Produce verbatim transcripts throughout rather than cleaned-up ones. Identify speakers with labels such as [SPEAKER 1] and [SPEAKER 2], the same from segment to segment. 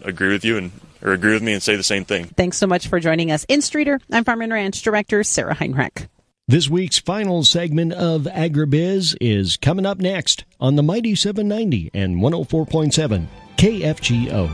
[SPEAKER 1] agree with you and or agree with me and say the same thing.
[SPEAKER 2] Thanks so much for joining us. In Streeter, I'm Farm and Ranch Director Sarah Heinrich.
[SPEAKER 3] This week's final segment of AgriBiz is coming up next on the Mighty seven ninety and one oh four point seven K F G O.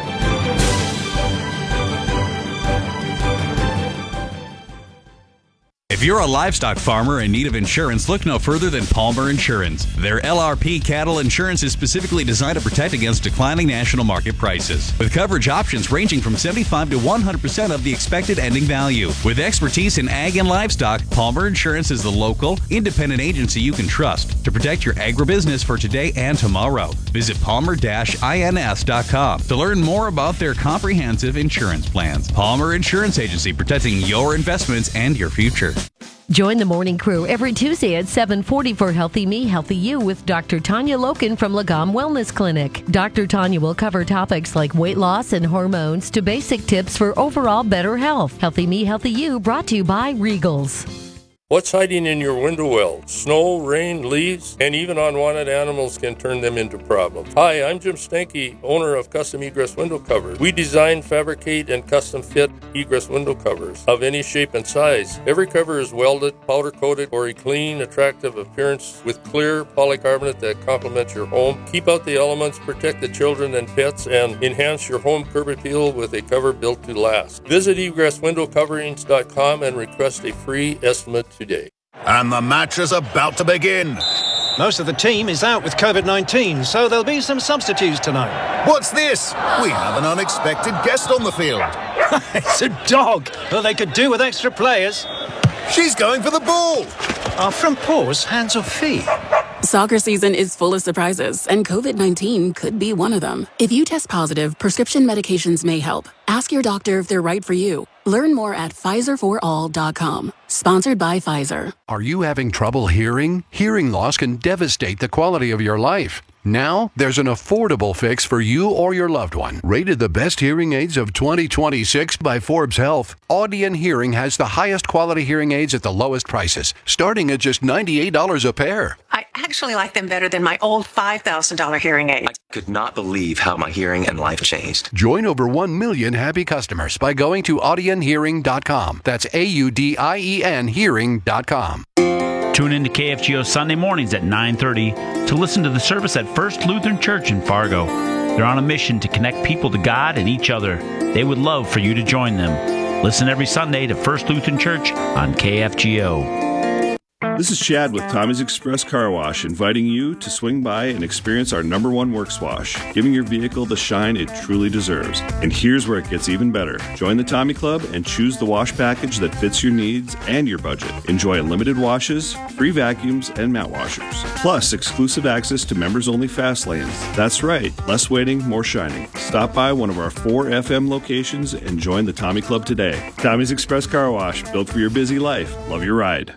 [SPEAKER 4] If you're a livestock farmer in need of insurance, look no further than Palmer Insurance. Their L R P cattle insurance is specifically designed to protect against declining national market prices, with coverage options ranging from seventy-five to one hundred percent of the expected ending value. With expertise in ag and livestock, Palmer Insurance is the local, independent agency you can trust to protect your agribusiness for today and tomorrow. Visit palmer dash ins dot com to learn more about their comprehensive insurance plans. Palmer Insurance Agency, protecting your investments and your future.
[SPEAKER 5] Join the morning crew every Tuesday at seven forty for Healthy Me, Healthy You with Doctor Tanya Loken from Lagom Wellness Clinic. Doctor Tanya will cover topics like weight loss and hormones to basic tips for overall better health. Healthy Me, Healthy You brought to you by Regals.
[SPEAKER 6] What's hiding in your window well? Snow, rain, leaves, and even unwanted animals can turn them into problems. Hi, I'm Jim Stanky, owner of Custom Egress Window Covers. We design, fabricate, and custom fit egress window covers of any shape and size. Every cover is welded, powder coated for a clean, attractive appearance with clear polycarbonate that complements your home. Keep out the elements, protect the children and pets, and enhance your home curb appeal with a cover built to last. Visit egress window coverings dot com and request a free estimate today.
[SPEAKER 7] And the match is about to begin.
[SPEAKER 8] Most of the team is out with covid nineteen, so there'll be some substitutes tonight.
[SPEAKER 7] What's this? We have an unexpected guest on the field.
[SPEAKER 8] It's a dog. Well, they could do with extra players.
[SPEAKER 7] She's going for the ball.
[SPEAKER 8] Are front paws hands or feet?
[SPEAKER 9] Soccer season is full of surprises, and covid nineteen could be one of them. If you test positive, prescription medications may help. Ask your doctor if they're right for you. Learn more at Pfizer for all dot com. Sponsored by Pfizer.
[SPEAKER 10] Are you having trouble hearing? Hearing loss can devastate the quality of your life. Now, there's an affordable fix for you or your loved one. Rated the best hearing aids of twenty twenty-six by Forbes Health, Audion Hearing has the highest quality hearing aids at the lowest prices, starting at just ninety-eight dollars a pair.
[SPEAKER 11] I actually like them better than my old five thousand dollars hearing aid.
[SPEAKER 12] I could not believe how my hearing and life changed.
[SPEAKER 10] Join over one million happy customers by going to audion hearing dot com. That's A U D I E N hearing dot com.
[SPEAKER 13] Tune in to K F G O Sunday mornings at nine thirty to listen to the service at First Lutheran Church in Fargo. They're on a mission to connect people to God and each other. They would love for you to join them. Listen every Sunday to First Lutheran Church on K F G O.
[SPEAKER 14] This is Chad with Tommy's Express Car Wash, inviting you to swing by and experience our number one works wash, giving your vehicle the shine it truly deserves. And here's where it gets even better. Join the Tommy Club and choose the wash package that fits your needs and your budget. Enjoy unlimited washes, free vacuums, and mat washers. Plus, exclusive access to members-only fast lanes. That's right, less waiting, more shining. Stop by one of our four F M locations and join the Tommy Club today. Tommy's Express Car Wash, built for your busy life. Love your ride.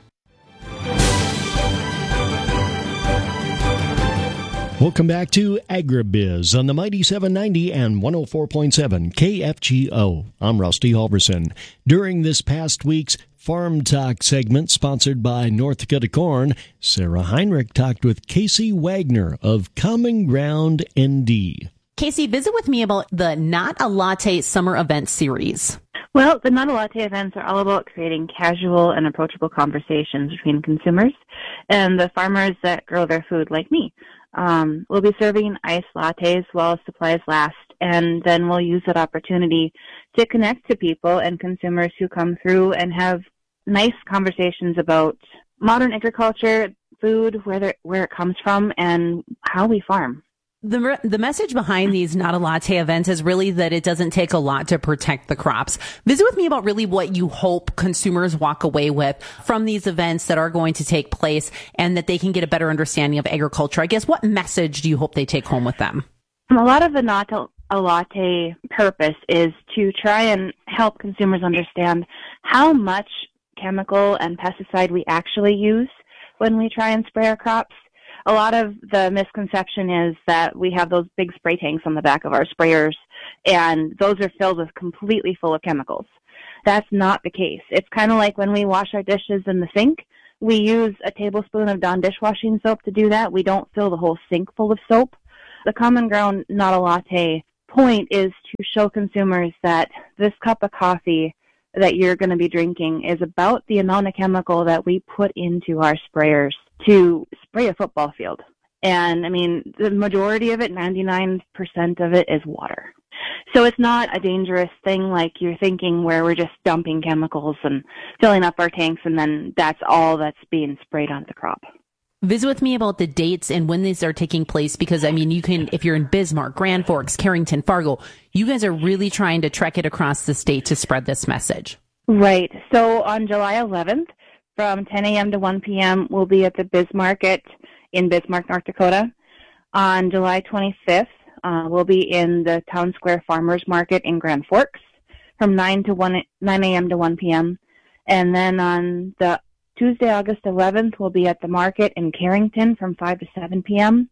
[SPEAKER 3] Welcome back to AgriBiz on the Mighty seven ninety and one oh four point seven K F G O. I'm Rusty Halverson. During this past week's Farm Talk segment, sponsored by North Dakota Corn, Sarah Heinrich talked with Casey Wagner of Common Ground N D.
[SPEAKER 2] Casey, visit with me about the Not a Latte Summer Event Series.
[SPEAKER 15] Well, the Not a Latte events are all about creating casual and approachable conversations between consumers and the farmers that grow their food like me. Um, we'll be serving iced lattes while supplies last, and then we'll use that opportunity to connect to people and consumers who come through and have nice conversations about modern agriculture, food, where where it comes from, and how we farm.
[SPEAKER 2] The the message behind these Not a Latte events is really that it doesn't take a lot to protect the crops. Visit with me about really what you hope consumers walk away with from these events that are going to take place and that they can get a better understanding of agriculture. I guess, what message do you hope they take home with them?
[SPEAKER 15] A lot of the Not a Latte purpose is to try and help consumers understand how much chemical and pesticide we actually use when we try and spray our crops. A lot of the misconception is that we have those big spray tanks on the back of our sprayers, and those are filled with completely full of chemicals. That's not the case. It's kind of like when we wash our dishes in the sink. We use a tablespoon of Dawn dishwashing soap to do that. We don't fill the whole sink full of soap. The Common Ground Not a Latte point is to show consumers that this cup of coffee that you're going to be drinking is about the amount of chemical that we put into our sprayers to spray a football field. And, I mean, the majority of it, ninety-nine percent of it, is water. So it's not a dangerous thing like you're thinking where we're just dumping chemicals and filling up our tanks and then that's all that's being sprayed onto the crop.
[SPEAKER 2] Visit with me about the dates and when these are taking place because, I mean, you can, if you're in Bismarck, Grand Forks, Carrington, Fargo, you guys are really trying to trek it across the state to spread this message.
[SPEAKER 15] Right. So on July eleventh, from ten a.m. to one p.m., we'll be at the Bismarck in Bismarck, North Dakota. On July twenty-fifth, uh, we'll be in the Town Square Farmers Market in Grand Forks from nine a.m. to one p.m. And then on the Tuesday, August eleventh, we'll be at the market in Carrington from five to seven p.m.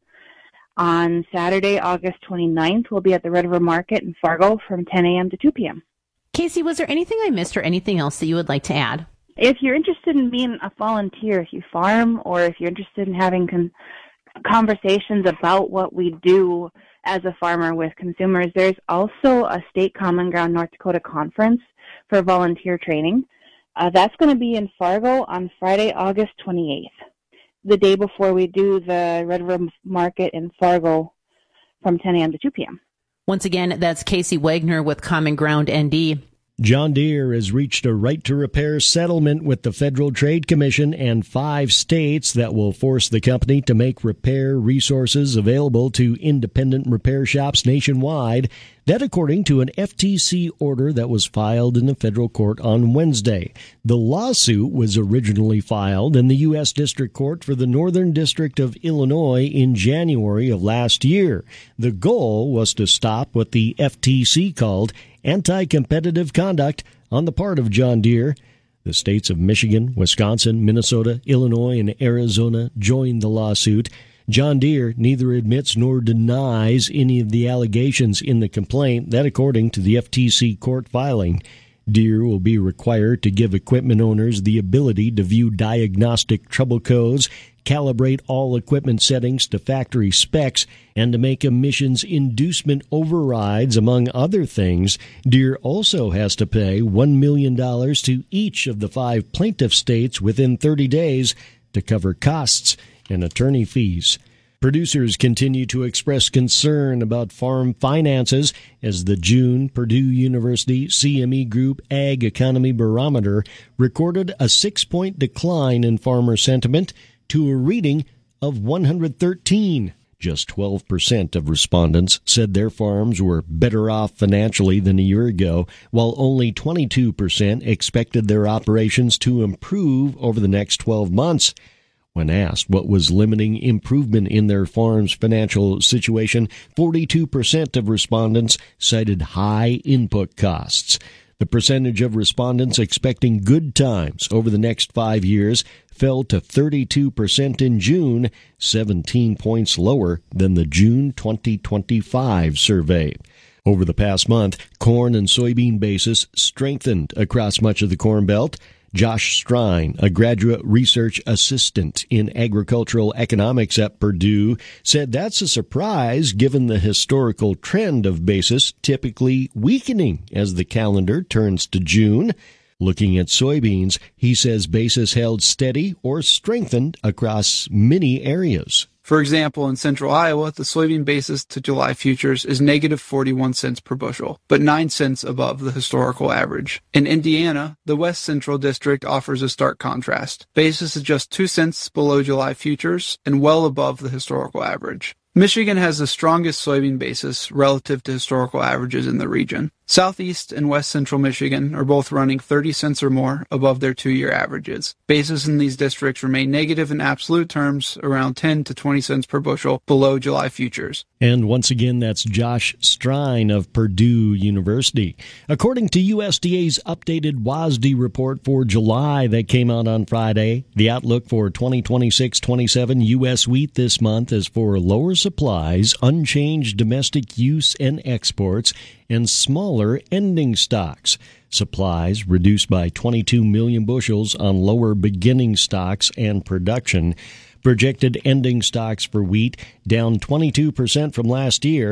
[SPEAKER 15] On Saturday, August twenty-ninth, we'll be at the Red River Market in Fargo from ten a.m. to two p.m.
[SPEAKER 2] Casey, was there anything I missed or anything else that you would like to add?
[SPEAKER 15] If you're interested in being a volunteer, if you farm, or if you're interested in having con- conversations about what we do as a farmer with consumers, there's also a State Common Ground North Dakota conference for volunteer training. Uh, that's going to be in Fargo on Friday, August twenty-eighth, the day before we do the Red River Market in Fargo from ten a.m. to two p.m.
[SPEAKER 2] Once again, that's Casey Wagner with Common Ground N D.
[SPEAKER 3] John Deere has reached a right-to-repair settlement with the Federal Trade Commission and five states that will force the company to make repair resources available to independent repair shops nationwide. That according to an F T C order that was filed in the federal court on Wednesday. The lawsuit was originally filed in the U S District Court for the Northern District of Illinois in January of last year. The goal was to stop what the F T C called anti-competitive conduct on the part of John Deere. The states of Michigan, Wisconsin, Minnesota, Illinois, and Arizona joined the lawsuit. John Deere neither admits nor denies any of the allegations in the complaint, that according to the F T C court filing. Deere will be required to give equipment owners the ability to view diagnostic trouble codes, calibrate all equipment settings to factory specs, and to make emissions inducement overrides, among other things. Deere also has to pay one million dollars to each of the five plaintiff states within thirty days to cover costs and attorney fees. Producers continue to express concern about farm finances as the June Purdue University C M E Group Ag Economy Barometer recorded a six-point decline in farmer sentiment to a reading of one hundred thirteen. Just twelve percent of respondents said their farms were better off financially than a year ago, while only twenty-two percent expected their operations to improve over the next twelve months. When asked what was limiting improvement in their farm's financial situation, forty-two percent of respondents cited high input costs. The percentage of respondents expecting good times over the next five years fell to thirty-two percent in June, seventeen points lower than the June twenty twenty-five survey. Over the past month, corn and soybean basis strengthened across much of the Corn Belt. Josh Strine, a graduate research assistant in agricultural economics at Purdue, said that's a surprise given the historical trend of basis typically weakening as the calendar turns to June. Looking at soybeans, he says basis held steady or strengthened across many areas.
[SPEAKER 16] For example, in central Iowa, the soybean basis to July futures is negative forty-one cents per bushel, but nine cents above the historical average. In Indiana, the West Central District offers a stark contrast. Basis is just two cents below July futures and well above the historical average. Michigan has the strongest soybean basis relative to historical averages in the region. Southeast and West Central Michigan are both running thirty cents or more above their two-year averages. Basis in these districts remain negative in absolute terms, around ten to twenty cents per bushel below July futures.
[SPEAKER 3] And once again, that's Josh Strine of Purdue University. According to U S D A's updated W A S D report for July that came out on Friday, the outlook for twenty twenty-six twenty-seven U S wheat this month is for lower supplies, unchanged domestic use and exports, and smaller ending stocks. Supplies reduced by twenty-two million bushels on lower beginning stocks and production. Projected ending stocks for wheat down twenty-two percent from last year.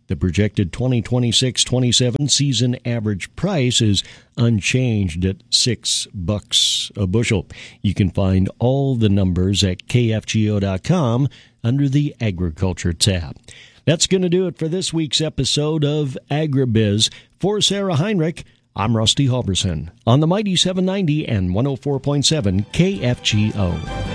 [SPEAKER 3] The projected twenty twenty-six twenty-seven season average price is unchanged at six bucks a bushel. You can find all the numbers at K F G O dot com under the Agriculture tab. That's going to do it for this week's episode of AgriBiz. For Sarah Heinrich, I'm Rusty Halverson on the Mighty seven ninety and one oh four point seven K F G O.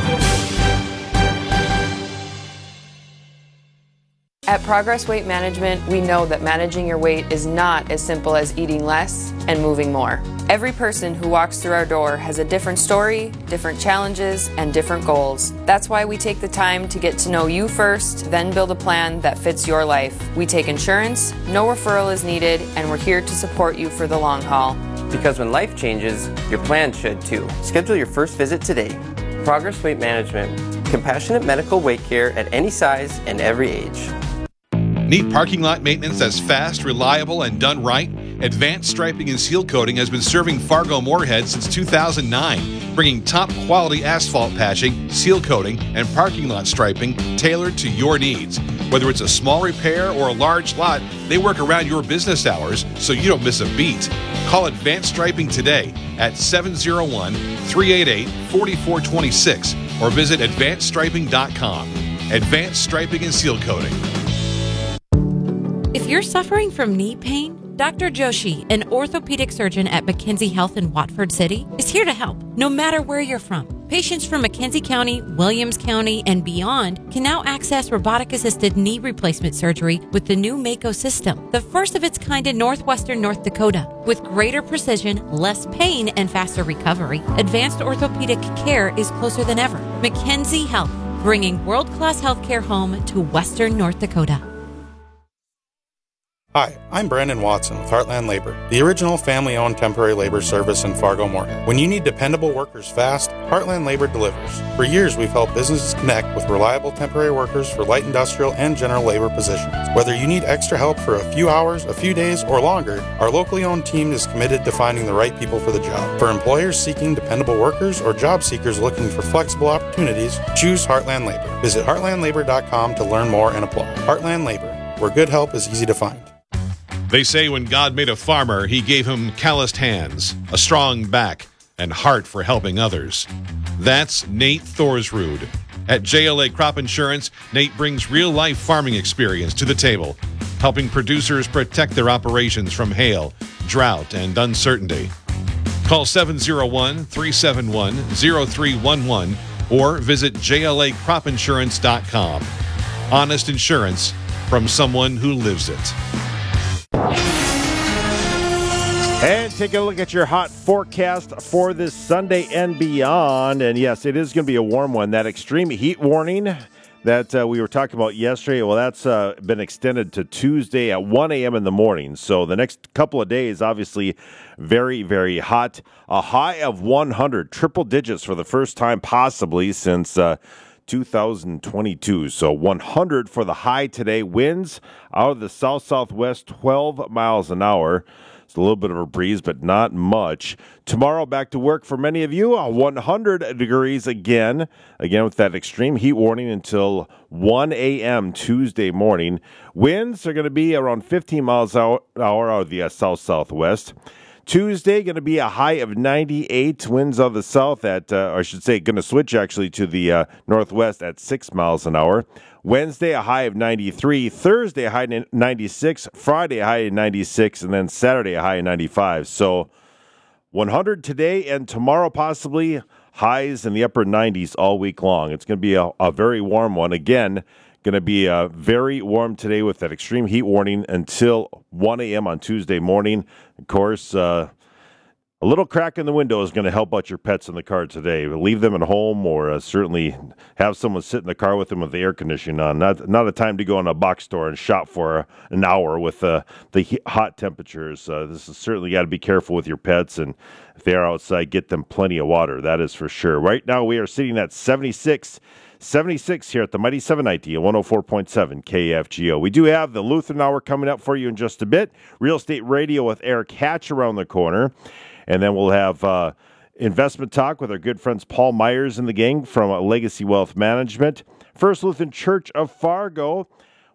[SPEAKER 17] At Progress Weight Management, we know that managing your weight is not as simple as eating less and moving more. Every person who walks through our door has a different story, different challenges, and different goals. That's why we take the time to get to know you first, then build a plan that fits your life. We take insurance, no referral is needed, and we're here to support you for the long haul.
[SPEAKER 18] Because when life changes, your plan should too. Schedule your first visit today. Progress Weight Management. Compassionate medical weight care at any size and every age.
[SPEAKER 19] Need parking lot maintenance that's fast, reliable, and done right? Advanced Striping and Seal Coating has been serving Fargo-Moorhead since two thousand nine, bringing top-quality asphalt patching, seal coating, and parking lot striping tailored to your needs. Whether it's a small repair or a large lot, they work around your business hours so you don't miss a beat. Call Advanced Striping today at seven oh one, three eight eight, four four two six or visit advanced striping dot com. Advanced Striping and Seal Coating.
[SPEAKER 20] If you're suffering from knee pain, Doctor Joshi, an orthopedic surgeon at McKenzie Health in Watford City, is here to help, no matter where you're from. Patients from McKenzie County, Williams County, and beyond can now access robotic-assisted knee replacement surgery with the new Mako system, the first of its kind in northwestern North Dakota. With greater precision, less pain, and faster recovery, advanced orthopedic care is closer than ever. McKenzie Health, bringing world-class healthcare home to western North Dakota.
[SPEAKER 21] Hi, I'm Brandon Watson with Heartland Labor, the original family-owned temporary labor service in Fargo-Moorhead. When you need dependable workers fast, Heartland Labor delivers. For years, we've helped businesses connect with reliable temporary workers for light industrial and general labor positions. Whether you need extra help for a few hours, a few days, or longer, our locally owned team is committed to finding the right people for the job. For employers seeking dependable workers or job seekers looking for flexible opportunities, choose Heartland Labor. Visit heartland labor dot com to learn more and apply. Heartland Labor, where good help is easy to find.
[SPEAKER 19] They say when God made a farmer, he gave him calloused hands, a strong back, and heart for helping others. That's Nate Thorsrud. At J L A Crop Insurance, Nate brings real-life farming experience to the table, helping producers protect their operations from hail, drought, and uncertainty. Call seven oh one, three seven one, oh three one one or visit J L A crop insurance dot com. Honest insurance from someone who lives it.
[SPEAKER 22] And take a look at your hot forecast for this Sunday and beyond. And yes, it is going to be a warm one. That extreme heat warning that uh, we were talking about yesterday, well, that's uh, been extended to Tuesday at one a.m. in the morning. So the next couple of days, obviously, very, very hot. A high of one hundred, triple digits for the first time possibly since uh, two thousand twenty-two. So one hundred for the high today. Winds out of the south-southwest, twelve miles an hour. It's a little bit of a breeze, but not much. Tomorrow, back to work for many of you. Uh, one hundred degrees again. Again, with that extreme heat warning until one a.m. Tuesday morning. Winds are going to be around fifteen miles an hour out of the uh, south-southwest. Tuesday, going to be a high of ninety-eight. Winds out of the south at, uh, or I should say, going to switch actually to the uh, northwest at six miles an hour. Wednesday, a high of ninety-three. Thursday, a high of ninety-six. Friday, a high of ninety-six. And then Saturday, a high of ninety-five. So one hundred today and tomorrow possibly. Highs in the upper nineties all week long. It's going to be a, a very warm one. Again, going to be uh, very warm today with that extreme heat warning until one a.m. on Tuesday morning. Of course, uh, a little crack in the window is going to help out your pets in the car today. Leave them at home or uh, certainly have someone sit in the car with them with the air conditioning on. Not not a time to go in a box store and shop for an hour with uh, the he- hot temperatures. Uh, this is certainly got to be careful with your pets, and if they are outside, get them plenty of water. That is for sure. Right now we are sitting at seventy-six. seventy-six here at the Mighty seven ninety and one oh four point seven K F G O. We do have the Lutheran Hour coming up for you in just a bit. Real Estate Radio with Eric Hatch around the corner. And then we'll have uh, investment talk with our good friends Paul Myers and the gang from uh, Legacy Wealth Management. First Lutheran Church of Fargo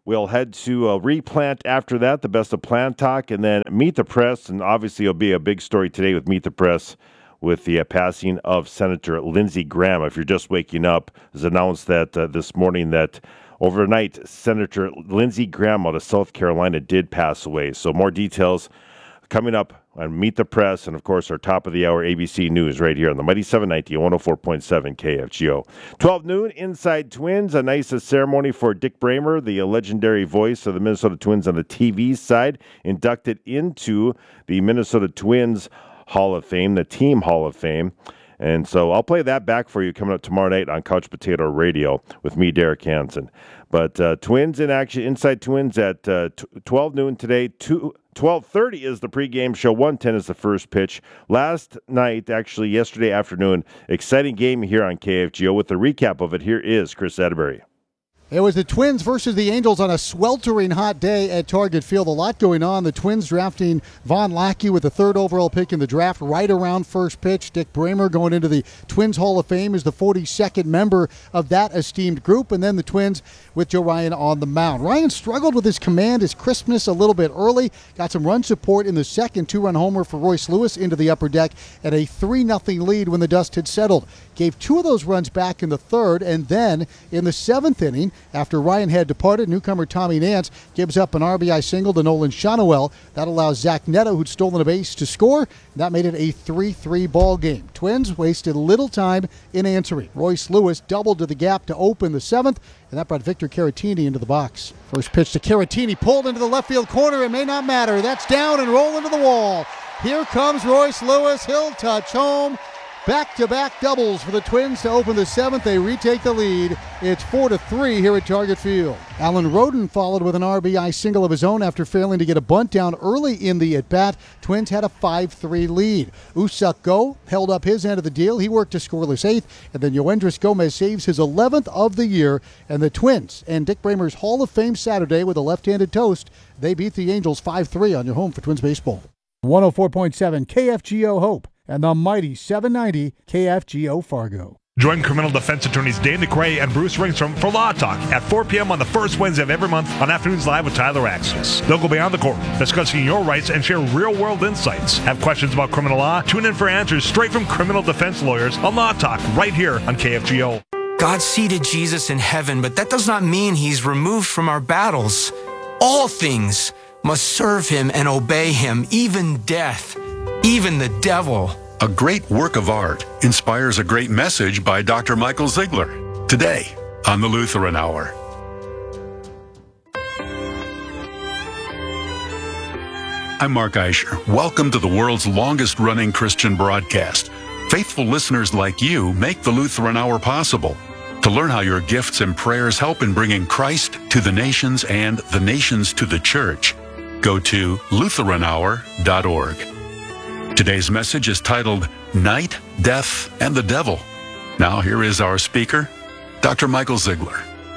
[SPEAKER 22] We'll head to uh, Replant after that, the best of Plant Talk, and then Meet the Press. And obviously, it'll be a big story today with Meet the Press with the uh, passing of Senator Lindsey Graham. If you're just waking up, it was announced that uh, this morning that overnight, Senator Lindsey Graham out of South Carolina did pass away. So more details coming up on Meet the Press, and of course our top of the hour A B C News right here on the Mighty seven ninety and one oh four point seven K F G O. twelve noon, Inside Twins, a nice uh, ceremony for Dick Bramer, the uh, legendary voice of the Minnesota Twins on the T V side, inducted into the Minnesota Twins Hall of Fame, the Team Hall of Fame. And so I'll play that back for you coming up tomorrow night on Couch Potato Radio with me, Derek Hansen. But uh, Twins in action, Inside Twins at uh, t- twelve noon today. Two, twelve thirty is the pregame show. one ten is the first pitch. Last night, actually yesterday afternoon, exciting game here on K F G O. With the recap of it, here is Chris Atterbury.
[SPEAKER 1] It was the Twins versus the Angels on a sweltering hot day at Target Field. A lot going on. The Twins drafting Von Lackey with the third overall pick in the draft right around first pitch. Dick Bramer going into the Twins Hall of Fame as the forty-second member of that esteemed group. And then the Twins with Joe Ryan on the mound. Ryan struggled with his command, his crispness a little bit early. Got some run support in the second. Two-run homer for Royce Lewis into the upper deck at a three nothing lead when the dust had settled. Gave two of those runs back in the third, and then in the seventh inning, after Ryan had departed, newcomer Tommy Nance gives up an R B I single to Nolan Shonowell. That allows Zach Neto, who'd stolen a base, to score. That made it a three three ball game. Twins wasted little time in answering. Royce Lewis doubled to the gap to open the seventh, and that brought Victor Caratini into the box. First pitch to Caratini, pulled into the left field corner. It may not matter. That's down and roll into the wall. Here comes Royce Lewis. He'll touch home. Back-to-back doubles for the Twins to open the seventh. They retake the lead. It's four to three here at Target Field. Alan Roden followed with an R B I single of his own after failing to get a bunt down early in the at-bat. Twins had a five three lead. Usak Go held up his end of the deal. He worked a scoreless eighth, and then Yoendris Gomez saves his eleventh of the year. And the Twins and Dick Bramer's Hall of Fame Saturday with a left-handed toast. They beat the Angels five three on your home for Twins baseball. one oh four point seven K F G O Hope and the mighty seven ninety K F G O Fargo.
[SPEAKER 4] Join criminal defense attorneys Dave McRae and Bruce Ringstrom for Law Talk at four p.m. on the first Wednesday of every month on Afternoons Live with Tyler Axis. They'll go beyond the courtroom, discussing your rights and share real-world insights. Have questions about criminal law? Tune in for answers straight from criminal defense lawyers on Law Talk right here on K F G O.
[SPEAKER 23] God seated Jesus in heaven, but that does not mean he's removed from our battles. All things must serve him and obey him, even death, even the devil.
[SPEAKER 10] A great work of art inspires a great message by Doctor Michael Ziegler. Today on the Lutheran Hour. I'm Mark Eicher. Welcome to the world's longest-running Christian broadcast. Faithful listeners like you make the Lutheran Hour possible. To learn how your gifts and prayers help in bringing Christ to the nations and the nations to the church, go to Lutheran Hour dot org. Today's message is titled Night, Death, and the Devil. Now here is our speaker, Doctor Michael Ziegler.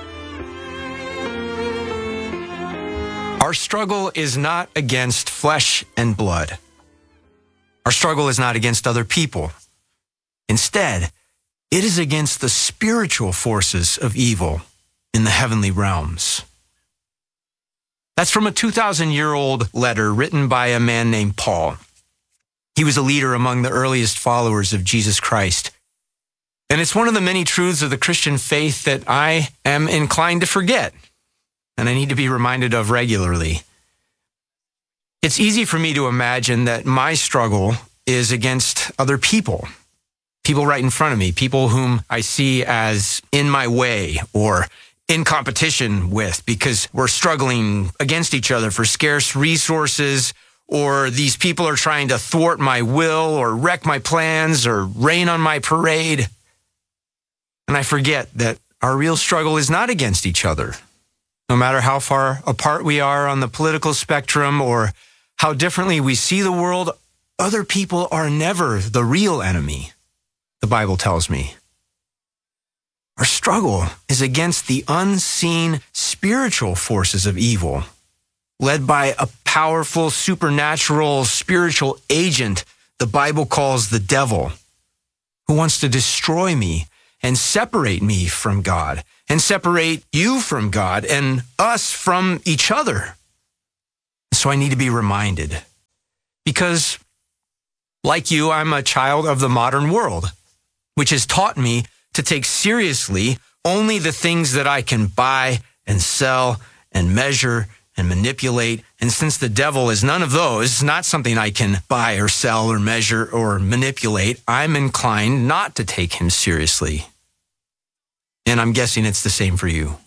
[SPEAKER 23] Our struggle is not against flesh and blood. Our struggle is not against other people. Instead, it is against the spiritual forces of evil in the heavenly realms. That's from a two thousand year old letter written by a man named Paul. He was a leader among the earliest followers of Jesus Christ. And it's one of the many truths of the Christian faith that I am inclined to forget, and I need to be reminded of regularly. It's easy for me to imagine that my struggle is against other people, people right in front of me, people whom I see as in my way or in competition with because we're struggling against each other for scarce resources, or these people are trying to thwart my will or wreck my plans or rain on my parade. And I forget that our real struggle is not against each other. No matter how far apart we are on the political spectrum or how differently we see the world, other people are never the real enemy, the Bible tells me. Our struggle is against the unseen spiritual forces of evil, led by a powerful, supernatural, spiritual agent the Bible calls the devil, who wants to destroy me and separate me from God and separate you from God and us from each other. So I need to be reminded because, like you, I'm a child of the modern world, which has taught me to take seriously only the things that I can buy and sell and measure and manipulate. And since the devil is none of those, not something I can buy or sell or measure or manipulate, I'm inclined not to take him seriously. And I'm guessing it's the same for you.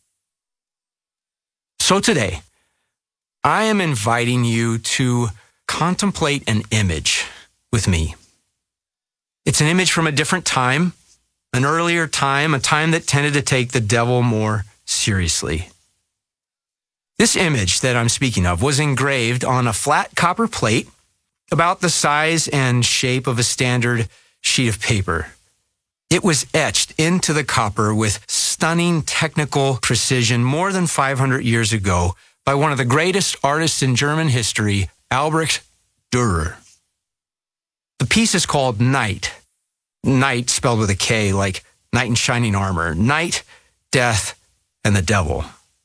[SPEAKER 23] So today, I am inviting you to contemplate an image with me. It's an image from a different time, an earlier time, a time that tended to take the devil more seriously. This image that I'm speaking of was engraved on a flat copper plate about the size and shape of a standard sheet of paper. It was etched into the copper with stunning technical precision more than five hundred years ago by one of the greatest artists in German history, Albrecht Dürer. The piece is called Night. Night spelled with a K, like knight in shining armor. Night, death, and the devil.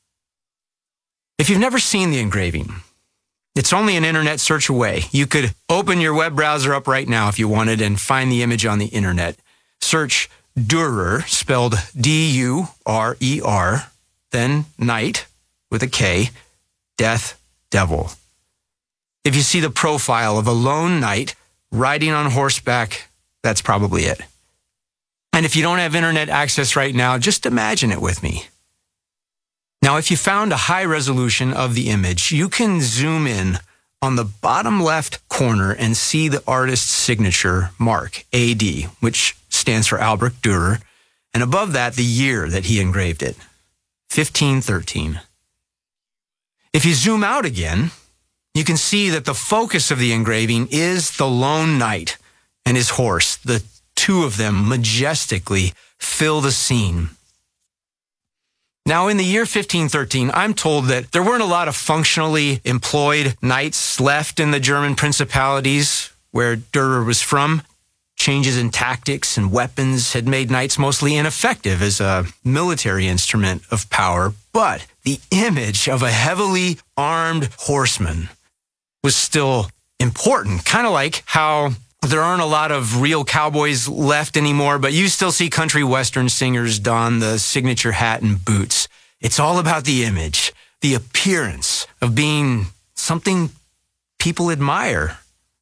[SPEAKER 23] If you've never seen the engraving, it's only an internet search away. You could open your web browser up right now if you wanted and find the image on the internet. Search Dürer, spelled D U R E R, then Night with a K, death, devil. If you see the profile of a lone knight riding on horseback, that's probably it. And if you don't have internet access right now, just imagine it with me. Now, if you found a high resolution of the image, you can zoom in on the bottom left corner and see the artist's signature mark, A D, which stands for Albrecht Dürer, and above that, the year that he engraved it, fifteen thirteen. If you zoom out again, you can see that the focus of the engraving is the lone knight and his horse. The two of them majestically fill the scene. Now, in the year fifteen thirteen, I'm told that there weren't a lot of functionally employed knights left in the German principalities where Dürer was from. Changes in tactics and weapons had made knights mostly ineffective as a military instrument of power, but the image of a heavily armed horseman was still important, kind of like how there aren't a lot of real cowboys left anymore, but you still see country western singers don the signature hat and boots. It's all about the image, the appearance of being something people admire.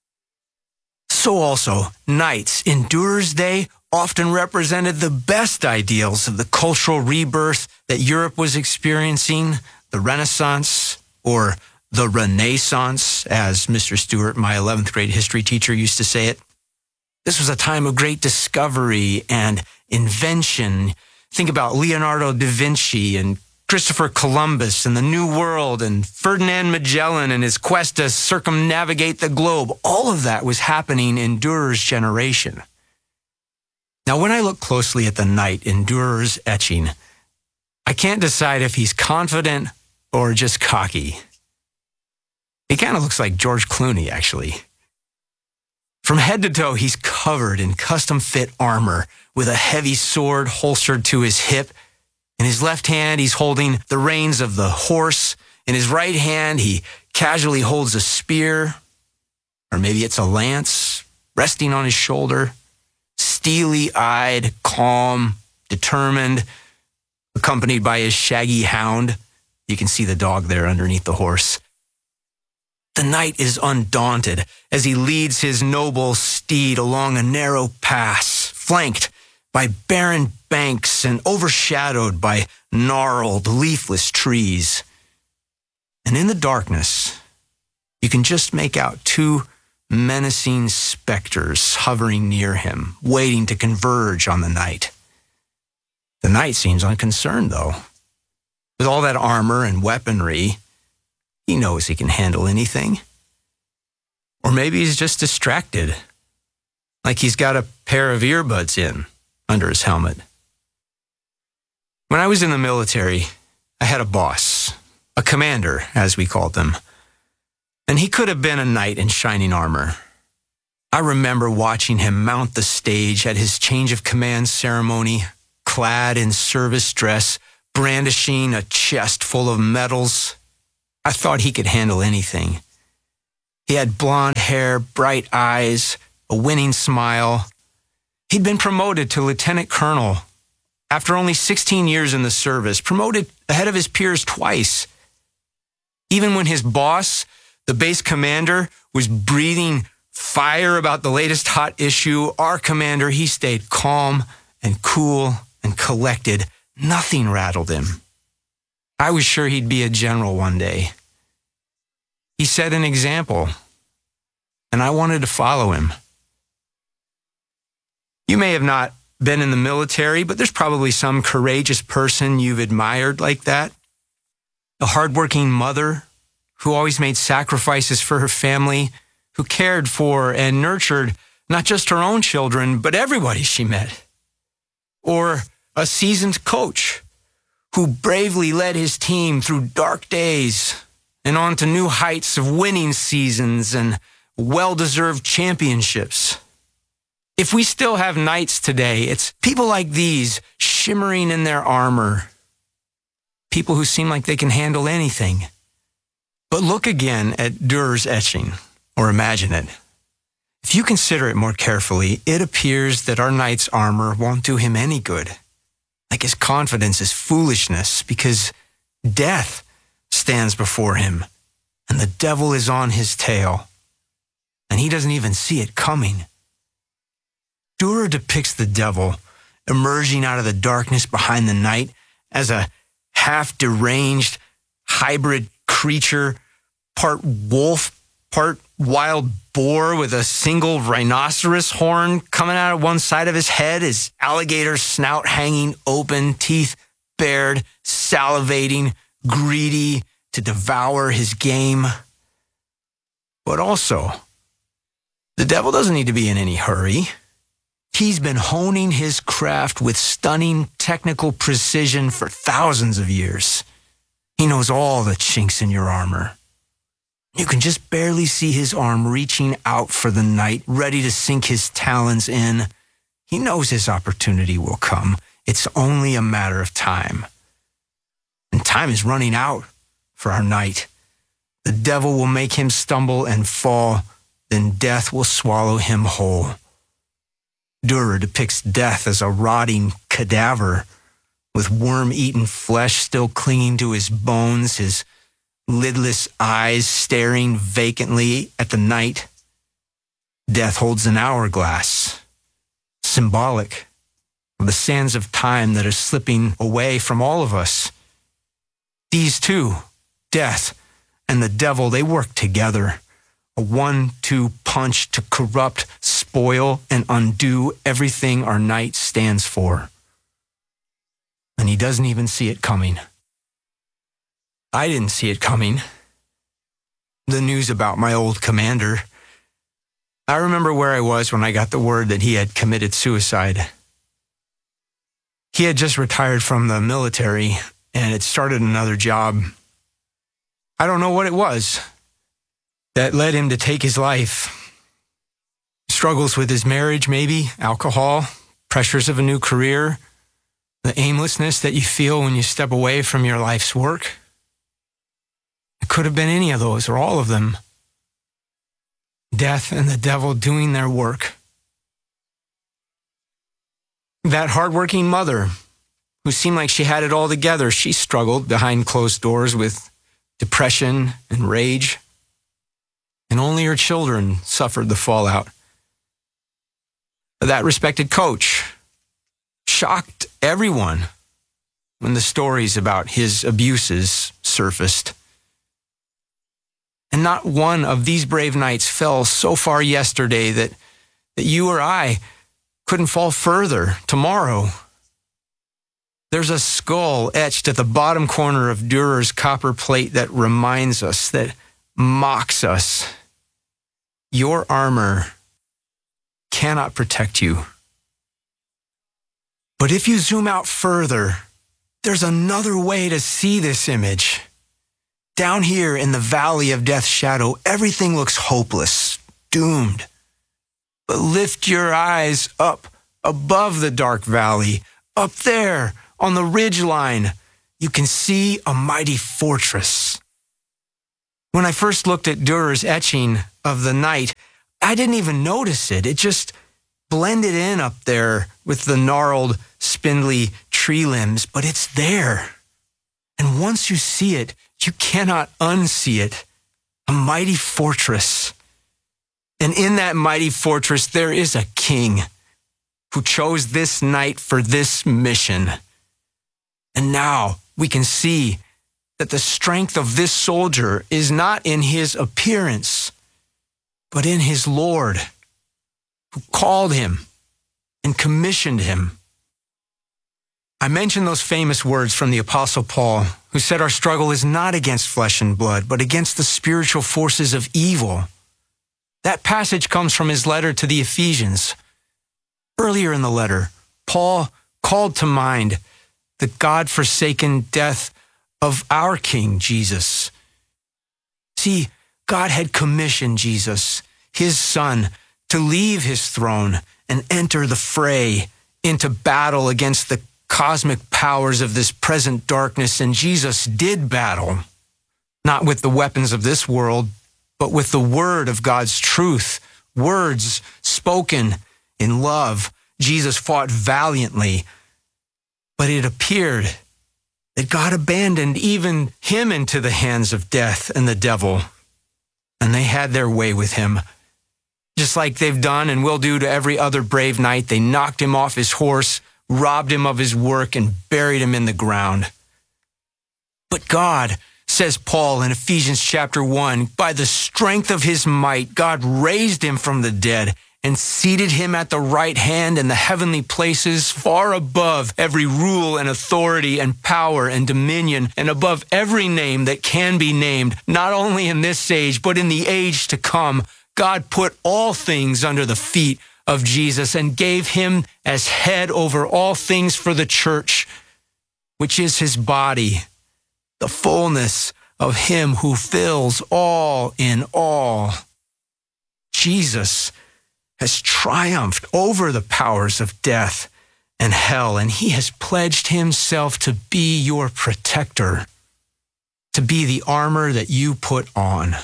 [SPEAKER 23] So also, knights in Dürer's day often represented the best ideals of the cultural rebirth that Europe was experiencing, the Renaissance, or the Renaissance, as Mister Stewart, my eleventh grade history teacher, used to say it. This was a time of great discovery and invention. Think about Leonardo da Vinci and Christopher Columbus and the New World and Ferdinand Magellan and his quest to circumnavigate the globe. All of that was happening in Dürer's generation. Now, when I look closely at the knight in Dürer's etching, I can't decide if he's confident or just cocky. He kind of looks like George Clooney, actually. From head to toe, he's covered in custom-fit armor with a heavy sword holstered to his hip. In his left hand, he's holding the reins of the horse. In his right hand, he casually holds a spear, or maybe it's a lance, resting on his shoulder. Steely-eyed, calm, determined, accompanied by his shaggy hound. You can see the dog there underneath the horse. The knight is undaunted as he leads his noble steed along a narrow pass, flanked by barren banks and overshadowed by gnarled, leafless trees. And in the darkness, you can just make out two menacing specters hovering near him, waiting to converge on the knight. The knight seems unconcerned, though. With all that armor and weaponry, he knows he can handle anything. Or maybe he's just distracted, like he's got a pair of earbuds in under his helmet. When I was in the military, I had a boss, a commander, as we called them. And he could have been a knight in shining armor. I remember watching him mount the stage at his change of command ceremony, clad in service dress, brandishing a chest full of medals. I thought he could handle anything. He had blonde hair, bright eyes, a winning smile. He'd been promoted to lieutenant colonel after only sixteen years in the service, promoted ahead of his peers twice. Even when his boss, the base commander, was breathing fire about the latest hot issue, our commander, he stayed calm and cool and collected. Nothing rattled him. I was sure he'd be a general one day. He set an example, and I wanted to follow him. You may have not been in the military, but there's probably some courageous person you've admired like that. A hardworking mother who always made sacrifices for her family, who cared for and nurtured not just her own children, but everybody she met. Or a seasoned coach who bravely led his team through dark days and on to new heights of winning seasons and well-deserved championships. If we still have knights today, it's people like these shimmering in their armor, people who seem like they can handle anything. But look again at Durer's etching, or imagine it. If you consider it more carefully, it appears that our knight's armor won't do him any good. Like his confidence is foolishness, because death stands before him, and the devil is on his tail, and he doesn't even see it coming. Durer depicts the devil emerging out of the darkness behind the night as a half-deranged hybrid creature, part wolf, part wild boar with a single rhinoceros horn coming out of one side of his head, his alligator snout hanging open, teeth bared, salivating, greedy to devour his game. But also, the devil doesn't need to be in any hurry. He's been honing his craft with stunning technical precision for thousands of years. He knows all the chinks in your armor. You can just barely see his arm reaching out for the knight, ready to sink his talons in. He knows his opportunity will come. It's only a matter of time. And time is running out for our knight. The devil will make him stumble and fall, then death will swallow him whole. Durer depicts death as a rotting cadaver with worm-eaten flesh still clinging to his bones, his lidless eyes staring vacantly at the night. Death holds an hourglass, symbolic of the sands of time that are slipping away from all of us. These two, death and the devil, they work together. A one-two punch to corrupt, spoil, and undo everything our knight stands for. And he doesn't even see it coming. I didn't see it coming. The news about my old commander. I remember where I was when I got the word that he had committed suicide. He had just retired from the military and had started another job. I don't know what it was that led him to take his life. Struggles with his marriage, maybe, alcohol, pressures of a new career, the aimlessness that you feel when you step away from your life's work. It could have been any of those or all of them. Death and the devil doing their work. That hardworking mother who seemed like she had it all together, she struggled behind closed doors with depression and rage. And only her children suffered the fallout. That respected coach shocked everyone when the stories about his abuses surfaced. And not one of these brave knights fell so far yesterday that, that you or I couldn't fall further tomorrow. There's a skull etched at the bottom corner of Durer's copper plate that reminds us, that mocks us. Your armor cannot protect you. But if you zoom out further, there's another way to see this image. Down here in the valley of death's shadow, everything looks hopeless, doomed. But lift your eyes up above the dark valley, Up there on the ridge line, you can see a mighty fortress. When I first looked at Durer's etching of the night, I didn't even notice it. It just blended in up there with the gnarled, spindly tree limbs, but it's there. And once you see it, you cannot unsee it. A mighty fortress. And in that mighty fortress, there is a king who chose this night for this mission. And now we can see that the strength of this soldier is not in his appearance, but in his Lord, who called him and commissioned him. I mentioned those famous words from the Apostle Paul, who said our struggle is not against flesh and blood, but against the spiritual forces of evil. That passage comes from his letter to the Ephesians. Earlier in the letter, Paul called to mind the God-forsaken death of our King Jesus. See, God had commissioned Jesus, his son, to leave his throne and enter the fray into battle against the cosmic powers of this present darkness. And Jesus did battle, not with the weapons of this world, but with the word of God's truth, words spoken in love. Jesus fought valiantly, but it appeared that God abandoned even him into the hands of death and the devil, and they had their way with him. Just like they've done and will do to every other brave knight, they knocked him off his horse, robbed him of his work, and buried him in the ground. But God, says Paul in Ephesians chapter one, by the strength of his might, God raised him from the dead and seated him at the right hand in the heavenly places, far above every rule and authority and power and dominion, and above every name that can be named, not only in this age, but in the age to come. God put all things under the feet of Jesus and gave him as head over all things for the church, which is his body, the fullness of him who fills all in all. Jesus has triumphed over the powers of death and hell, and he has pledged himself to be your protector, to be the armor that you put on.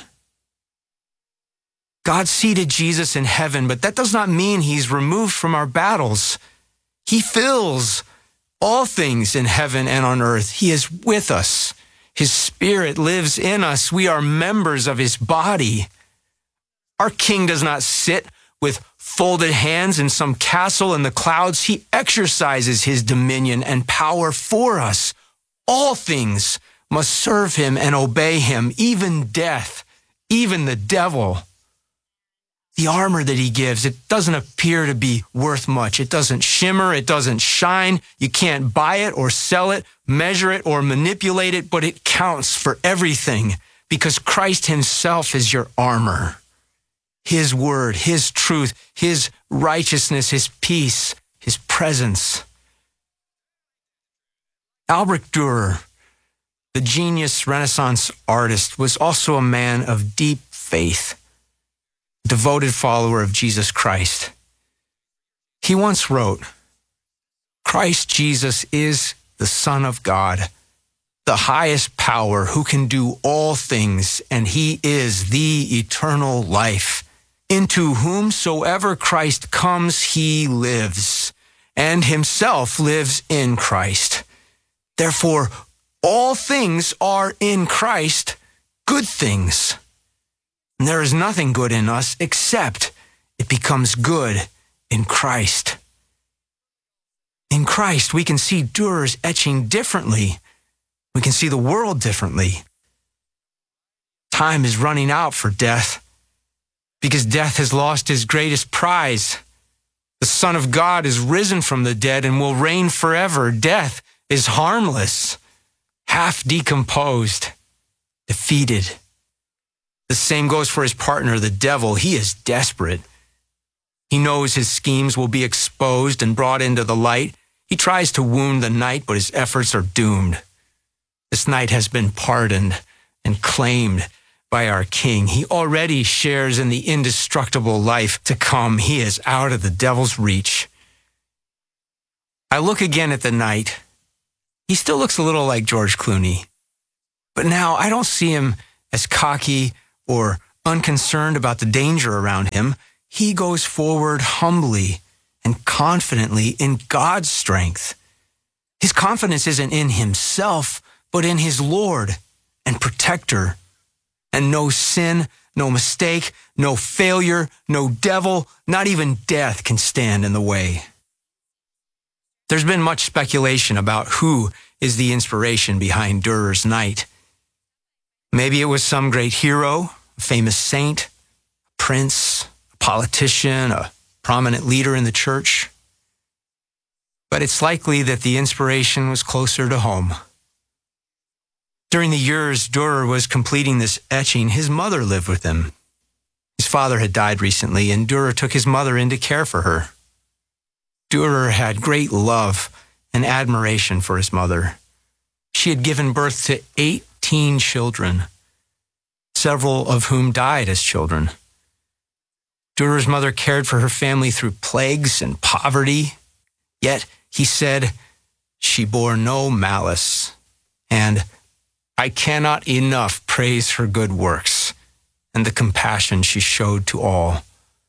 [SPEAKER 23] God seated Jesus in heaven, but that does not mean he's removed from our battles. He fills all things in heaven and on earth. He is with us. His Spirit lives in us. We are members of his body. Our King does not sit with folded hands in some castle in the clouds. He exercises his dominion and power for us. All things must serve him and obey him, even death, even the devil. The armor that he gives, it doesn't appear to be worth much. It doesn't shimmer. It doesn't shine. You can't buy it or sell it, measure it or manipulate it, but it counts for everything because Christ himself is your armor. His word, his truth, his righteousness, his peace, his presence. Albrecht Dürer, the genius Renaissance artist, was also a man of deep faith, devoted follower of Jesus Christ. He once wrote, Christ Jesus is the Son of God, the highest power who can do all things, and he is the eternal life. Into whomsoever Christ comes, he lives, and himself lives in Christ. Therefore, all things are in Christ, good things. And there is nothing good in us except it becomes good in Christ. In Christ, we can see Dürer's etching differently. We can see the world differently. Time is running out for death because death has lost his greatest prize. The Son of God is risen from the dead and will reign forever. Death is harmless, half decomposed, defeated. The same goes for his partner, the devil. He is desperate. He knows his schemes will be exposed and brought into the light. He tries to wound the knight, but his efforts are doomed. This knight has been pardoned and claimed by our King. He already shares in the indestructible life to come. He is out of the devil's reach. I look again at the knight. He still looks a little like George Clooney. But now I don't see him as cocky or unconcerned about the danger around him. He goes forward humbly and confidently in God's strength. His confidence isn't in himself, but in his Lord and protector. And no sin, no mistake, no failure, no devil, not even death can stand in the way. There's been much speculation about who is the inspiration behind Durer's Knight. Maybe it was some great hero, a famous saint, a prince, a politician, a prominent leader in the church. But it's likely that the inspiration was closer to home. During the years Durer was completing this etching, his mother lived with him. His father had died recently, and Durer took his mother in to care for her. Durer had great love and admiration for his mother. She had given birth to eighteen children, several of whom died as children. Durer's mother cared for her family through plagues and poverty, yet he said she bore no malice, and I cannot enough praise her good works and the compassion she showed to all.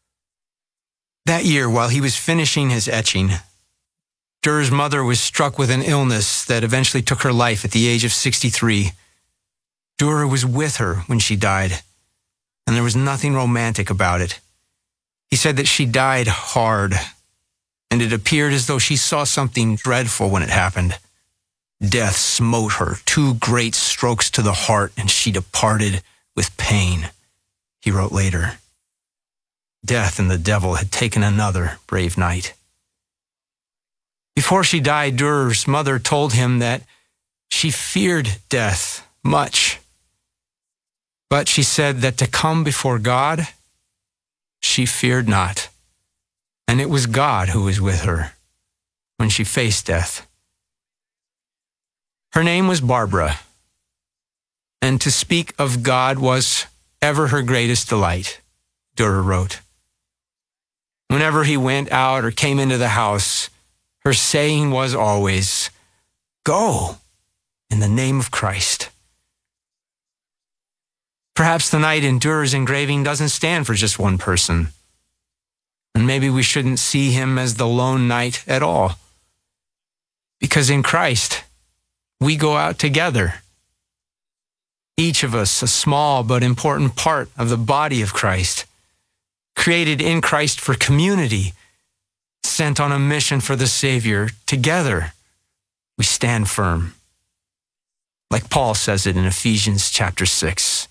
[SPEAKER 23] That year, while he was finishing his etching, Durer's mother was struck with an illness that eventually took her life at the age of sixty-three. Durer was with her when she died, and there was nothing romantic about it. He said that she died hard, and it appeared as though she saw something dreadful when it happened. Death smote her two great strokes to the heart, and she departed with pain, he wrote later. Death and the devil had taken another brave knight. Before she died, Durer's mother told him that she feared death much, but she said that to come before God, she feared not, and it was God who was with her when she faced death. Her name was Barbara, and to speak of God was ever her greatest delight, Durer wrote. Whenever he went out or came into the house, her saying was always, "Go in the name of Christ." Perhaps the knight in Durer's engraving doesn't stand for just one person, and maybe we shouldn't see him as the lone knight at all, because in Christ, we go out together. Each of us a small but important part of the body of Christ, created in Christ for community, sent on a mission for the Savior. Together, we stand firm. Like Paul says it in Ephesians chapter six.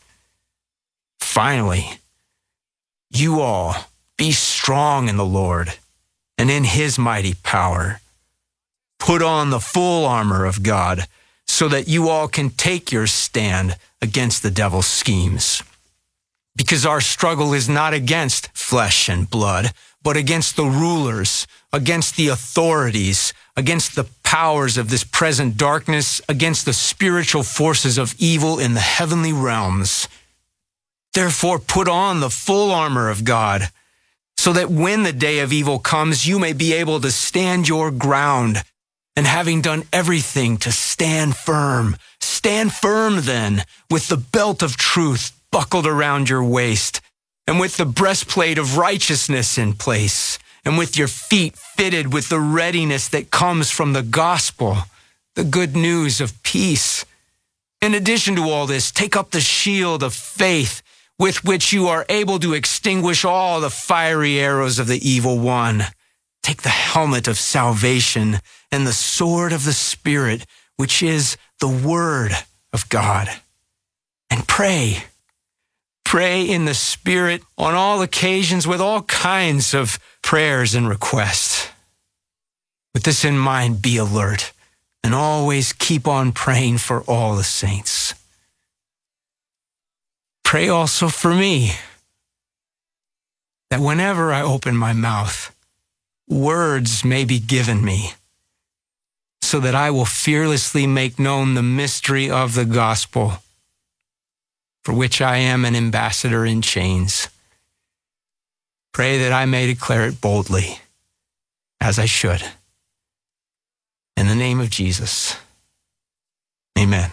[SPEAKER 23] Finally, you all be strong in the Lord and in his mighty power. Put on the full armor of God so that you all can take your stand against the devil's schemes. Because our struggle is not against flesh and blood, but against the rulers, against the authorities, against the powers of this present darkness, against the spiritual forces of evil in the heavenly realms. Therefore, put on the full armor of God, so that when the day of evil comes, you may be able to stand your ground, and having done everything to stand firm. Stand firm then, with the belt of truth buckled around your waist, and with the breastplate of righteousness in place, and with your feet fitted with the readiness that comes from the gospel, the good news of peace. In addition to all this, take up the shield of faith, with which you are able to extinguish all the fiery arrows of the evil one. Take the helmet of salvation and the sword of the Spirit, which is the word of God. And pray. Pray in the Spirit on all occasions with all kinds of prayers and requests. With this in mind, be alert and always keep on praying for all the saints. Pray also for me, that whenever I open my mouth, words may be given me, so that I will fearlessly make known the mystery of the gospel, for which I am an ambassador in chains. Pray that I may declare it boldly, as I should. In the name of Jesus. Amen.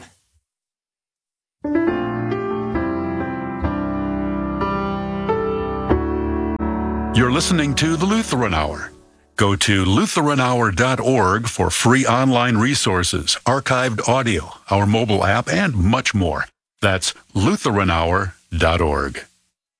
[SPEAKER 5] You're listening to the Lutheran Hour. Go to lutheran hour dot org for free online resources, archived audio, our mobile app, and much more. That's lutheran hour dot org.